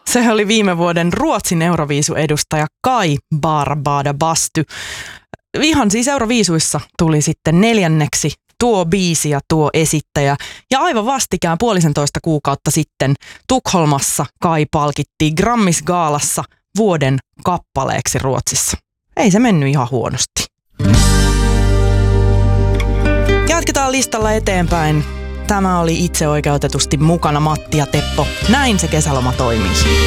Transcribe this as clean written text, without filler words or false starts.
Se oli viime vuoden Ruotsin Euroviisu-edustaja Kai Barbada Basty. Ihan siis Euroviisuissa tuli sitten 4. tuo biisi ja tuo esittäjä. Ja aivan vastikään 1,5 kuukautta sitten Tukholmassa Kai palkittiin Grammis-gaalassa vuoden kappaleeksi Ruotsissa. Ei se mennyt ihan huonosti. Jatketaan listalla eteenpäin. Tämä oli itseoikeutetusti mukana Matti ja Teppo. Näin se kesäloma toimii.